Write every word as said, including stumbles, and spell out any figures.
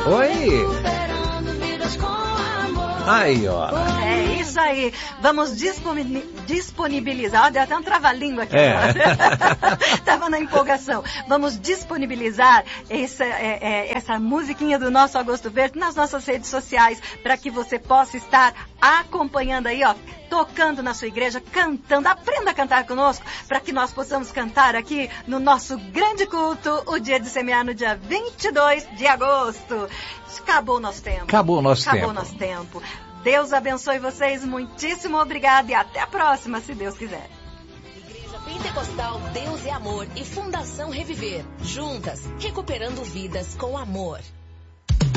Oi! Aí, ó. É isso aí. Vamos disponibilizar. Deu até um trava-língua aqui. É. Tava na empolgação. Vamos disponibilizar essa, é, é, essa musiquinha do nosso Agosto Verde nas nossas redes sociais para que você possa estar acompanhando aí, ó, tocando na sua igreja, cantando. Aprenda a cantar conosco para que nós possamos cantar aqui no nosso grande culto, o dia de semear no dia vinte e dois de agosto. Acabou o nosso tempo. Acabou o nosso Acabou tempo. o nosso tempo. Deus abençoe vocês, muitíssimo obrigada e até a próxima, se Deus quiser. Igreja Pentecostal Deus é Amor e Fundação Reviver, juntas, recuperando vidas com amor.